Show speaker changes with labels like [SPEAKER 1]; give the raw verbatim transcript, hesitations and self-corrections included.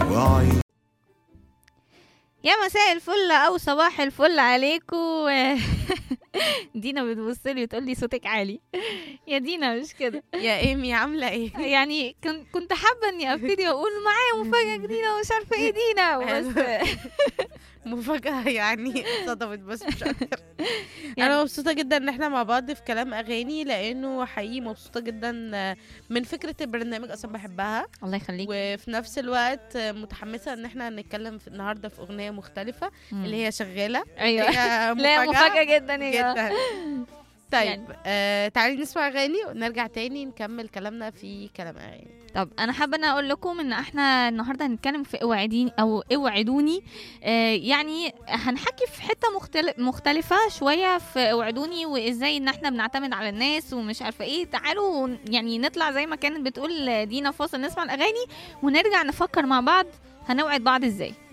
[SPEAKER 1] وعي.
[SPEAKER 2] يا مساء الفل او صباح الفل عليكم. دينا بتبص لي وتقول لي صوتك عالي. يا دينا مش كده
[SPEAKER 3] يا ايمي عامله ايه؟
[SPEAKER 2] يعني كن- كنت حابه اني ابتدي واقول معايا مفاجاه جديده ومش عارفه ايه دينا بس.
[SPEAKER 3] مفاجاه يعني صدمت بس مش اكتر.
[SPEAKER 2] يعني-
[SPEAKER 3] انا مبسوطه جدا ان احنا مع بعض في كلام اغاني، لانه حقيقي مبسوطه جدا من فكره البرنامج، اصلا بحبها،
[SPEAKER 2] الله يخليك.
[SPEAKER 3] وفي نفس الوقت متحمسه ان احنا هنتكلم في النهارده في اغنيه مختلفه اللي هي شغاله.
[SPEAKER 2] ايوه
[SPEAKER 3] هي
[SPEAKER 2] لا مفاجاه جدا يا جماعة.
[SPEAKER 3] جدا. طيب
[SPEAKER 2] يعني-
[SPEAKER 3] آه تعالي نسمع اغاني ونرجع تاني نكمل كلامنا في كلام اغاني.
[SPEAKER 2] طب انا حابه انا اقول لكم ان احنا النهارده هنتكلم في اوعديني او اوعدوني. آه يعني هنحكي في حته مختلف مختلفه شويه في اوعدوني، وازاي ان احنا بنعتمد على الناس ومش عارفه ايه. تعالوا يعني نطلع زي ما كانت بتقول دينا فاصل، نسمع الاغاني ونرجع نفكر مع بعض هنوعد بعض ازاي.